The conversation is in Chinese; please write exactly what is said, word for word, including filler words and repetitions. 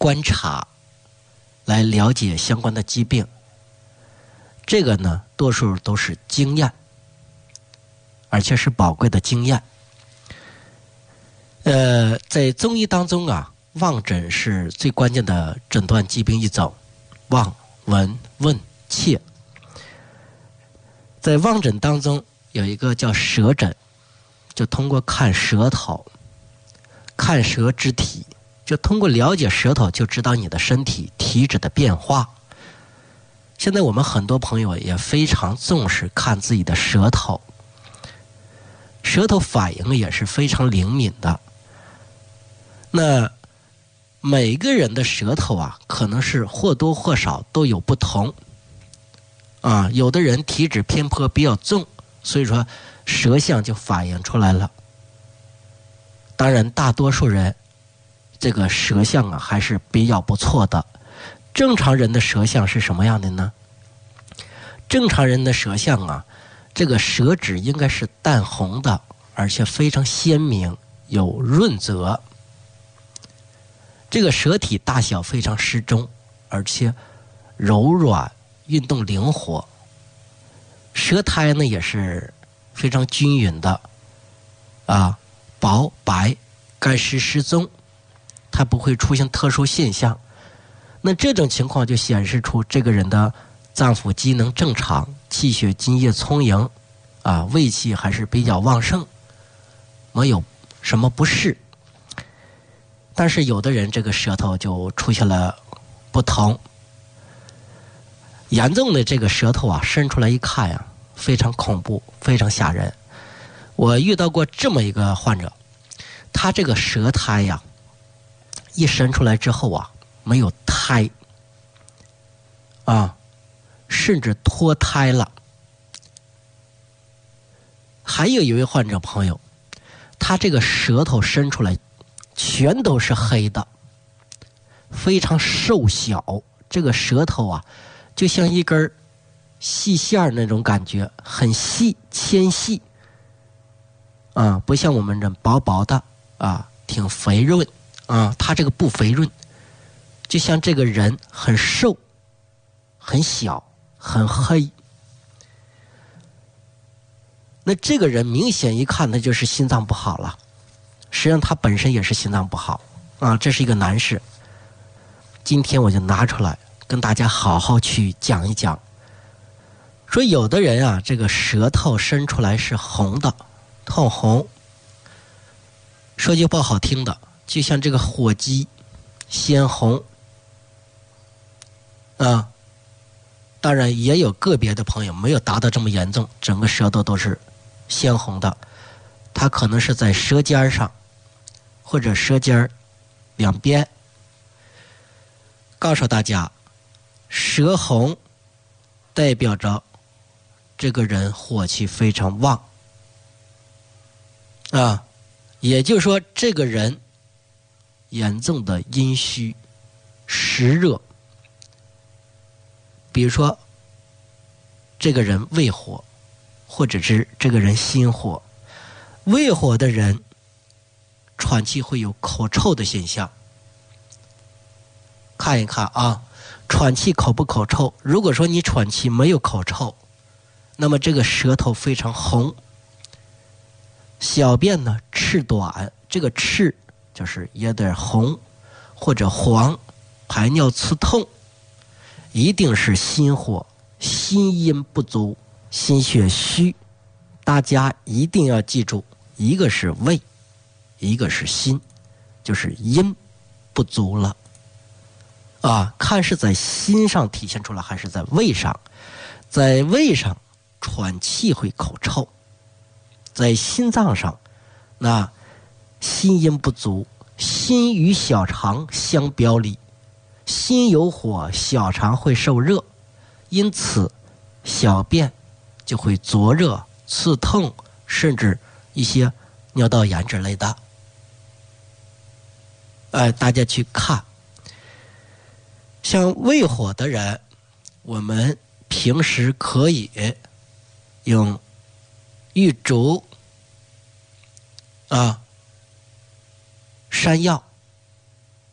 观察来了解相关的疾病。这个呢，多数都是经验，而且是宝贵的经验。呃，在中医当中啊，望诊是最关键的诊断疾病一种，望、闻、问、切。在望诊当中有一个叫舌诊，就通过看舌头、看舌之体，就通过了解舌头就知道你的身体体质的变化。现在我们很多朋友也非常重视看自己的舌头，舌头反应也是非常灵敏的。那每个人的舌头啊，可能是或多或少都有不同啊。有的人体质偏颇比较重，所以说舌象就反映出来了。当然，大多数人这个舌象啊还是比较不错的。正常人的舌象是什么样的呢？正常人的舌象啊，这个舌质应该是淡红的，而且非常鲜明，有润泽。这个舌体大小非常适中，而且柔软，运动灵活。舌苔呢也是非常均匀的，啊，薄白，干湿适中，它不会出现特殊现象。那这种情况就显示出这个人的脏腑机能正常，气血津液充盈，啊，胃气还是比较旺盛，没有什么不适。但是有的人这个舌头就出现了不同，严重的这个舌头啊，伸出来一看呀、啊，非常恐怖，非常吓人。我遇到过这么一个患者，他这个舌苔呀、啊，一伸出来之后啊，没有苔啊，甚至脱胎了。还有一位患者朋友，他这个舌头伸出来全都是黑的，非常瘦小，这个舌头啊就像一根细线那种感觉，很细纤细啊，不像我们这薄薄的啊，挺肥润啊，他这个不肥润，就像这个人很瘦很小很黑。那这个人明显一看他就是心脏不好了，实际上他本身也是心脏不好啊，这是一个男士。今天我就拿出来跟大家好好去讲一讲，说有的人啊，这个舌头伸出来是红的，透红，说句不好听的，就像这个火鸡鲜红啊。当然也有个别的朋友没有达到这么严重，整个舌头都是鲜红的，它可能是在舌尖上或者舌尖两边。告诉大家，舌红代表着这个人火气非常旺啊，也就是说这个人严重的阴虚湿热。比如说这个人胃火，或者是这个人心火。胃火的人喘气会有口臭的现象，看一看啊，喘气口不口臭？如果说你喘气没有口臭，那么这个舌头非常红。小便呢赤短，这个赤就是有点红或者黄，排尿刺痛，一定是心火，心阴不足，心血虚。大家一定要记住，一个是胃，一个是心，就是阴不足了啊。看是在心上体现出来还是在胃上。在胃上喘气会口臭，在心脏上那心阴不足，心与小肠相表里，心有火，小肠会受热，因此小便就会灼热刺痛，甚至一些尿道炎之类的。哎，大家去看，像胃火的人，我们平时可以用玉竹啊、山药